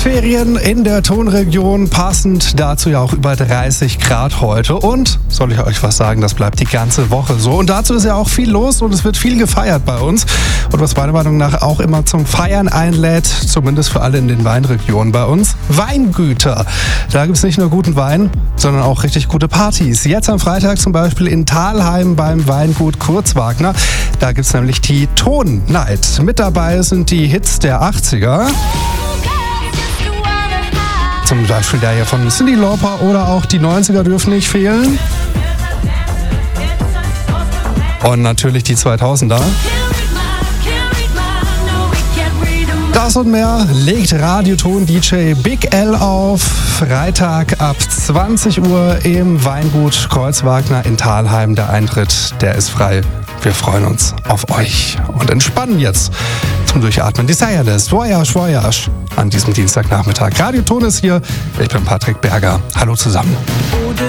Frühlingsferien in der Tonregion, passend dazu ja auch über 30 Grad heute. Und, soll ich euch was sagen, das bleibt die ganze Woche so. Und dazu ist ja auch viel los und es wird viel gefeiert bei uns. Und was meiner Meinung nach auch immer zum Feiern einlädt, zumindest für alle in den Weinregionen bei uns, Weingüter. Da gibt es nicht nur guten Wein, sondern auch richtig gute Partys. Jetzt am Freitag zum Beispiel in Thalheim beim Weingut Kurzwagner. Da gibt es nämlich die Ton Night. Mit dabei sind die Hits der 80er. Zum Beispiel der hier von Cyndi Lauper oder auch die 90er dürfen nicht fehlen. Und natürlich die 2000er. Das und mehr legt Radioton-DJ Big L auf. Freitag ab 20 Uhr im Weingut Kurzwagner in Thalheim. Der Eintritt, der ist frei. Wir freuen uns auf euch und entspannen jetzt zum Durchatmen. Desireless, Voyage, Voyage an diesem Dienstagnachmittag. Radioton ist hier. Ich bin Patrick Berger. Hallo zusammen.